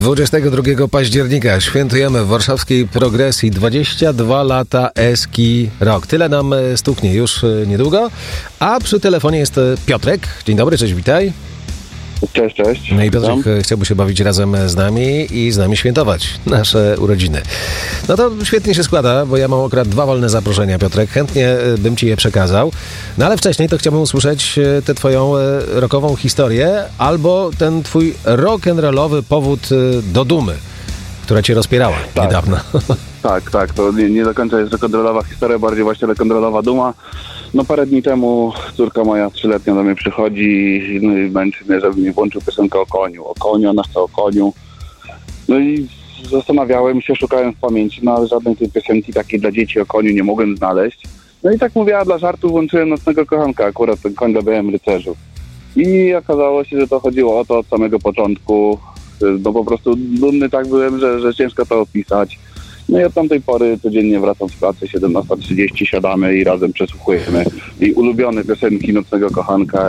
22 października świętujemy w warszawskiej Progresji 22 lata Eski Rock. Tyle nam stuknie już niedługo. A przy telefonie jest Piotrek. Dzień dobry, cześć, witaj. Cześć, cześć. No i Piotrek chciałby się bawić razem z nami i z nami świętować nasze urodziny. No to świetnie się składa, bo ja mam akurat 2 wolne zaproszenia, Piotrek. Chętnie bym ci je przekazał. No ale wcześniej to chciałbym usłyszeć tę twoją rockową historię albo ten twój rock'n'rollowy powód do dumy, która cię rozpierała niedawno. Tak. To nie do końca jest rock'n'rollowa historia, bardziej właśnie rock'n'rollowa duma. No parę dni temu córka moja 3-letnia do mnie przychodzi i męczy mnie, żebym mi włączył piosenkę o koniu, ona chce o koniu. No i zastanawiałem się, szukałem w pamięci, no ale żadnej tej piosenki takiej dla dzieci o koniu nie mogłem znaleźć. No i tak mówiła, dla żartu włączyłem Nocnego Kochanka, akurat ten koń dla Białym Rycerzu. I okazało się, że to chodziło o to od samego początku. No po prostu dumny tak byłem, że ciężko to opisać. No i od tamtej pory codziennie wracam z pracy, 17:30, siadamy i razem przesłuchujemy i ulubione piosenki Nocnego Kochanka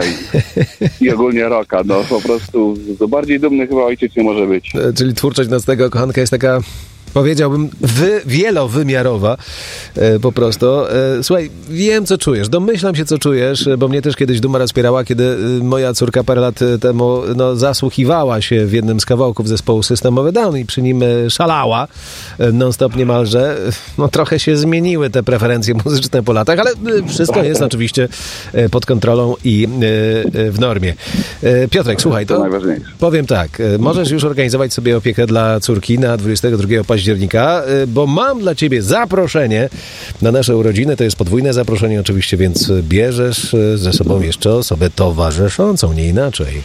i ogólnie rocka. No po prostu bardziej dumny chyba ojciec nie może być. Czyli twórczość Nocnego Kochanka jest taka, powiedziałbym, wielowymiarowa po prostu. Słuchaj, wiem co czujesz, domyślam się co czujesz, bo mnie też kiedyś duma rozpierała, kiedy moja córka parę lat temu zasłuchiwała się w jednym z kawałków zespołu System of a Down i przy nim szalała non-stop niemalże. No trochę się zmieniły te preferencje muzyczne po latach, ale wszystko jest oczywiście pod kontrolą i w normie. Piotrek, słuchaj, to powiem tak, możesz już organizować sobie opiekę dla córki na 22 października, bo mam dla ciebie zaproszenie na nasze urodziny. To jest podwójne zaproszenie oczywiście, więc bierzesz ze sobą jeszcze osobę towarzyszącą, nie inaczej.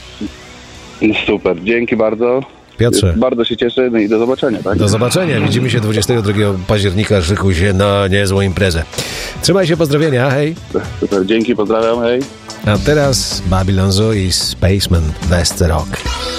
Super, dzięki bardzo. Piotrze. Bardzo się cieszę, no i do zobaczenia, tak? Do zobaczenia. Widzimy się 22 października. Szykuj się na niezłą imprezę. Trzymaj się, pozdrowienia, hej. Super, dzięki, pozdrawiam, hej. A teraz Babylon Zoo i Spaceman West Rock.